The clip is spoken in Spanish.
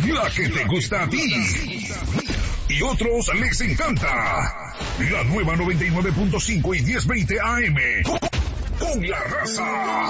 La que te gusta a ti y otros les encanta. La nueva 99.5 y 1020 AM. Con la raza.